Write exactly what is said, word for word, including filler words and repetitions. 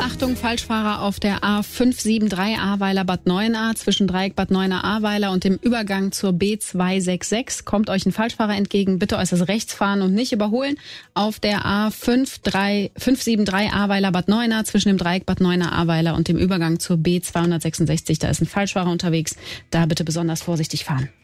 Achtung, Falschfahrer auf der A fünf sieben drei Ahrweiler Bad Neuenahr zwischen Dreieck Bad Neuenahr-Ahrweiler und dem Übergang zur B zwei sechs sechs. Kommt euch ein Falschfahrer entgegen, bitte äußerst rechts fahren und nicht überholen. Auf der A fünf sieben drei Ahrweiler Bad Neuenahr zwischen dem Dreieck Bad Neuenahr-Ahrweiler und dem Übergang zur B zweihundertsechsundsechzig. Da ist ein Falschfahrer unterwegs, da bitte besonders vorsichtig fahren.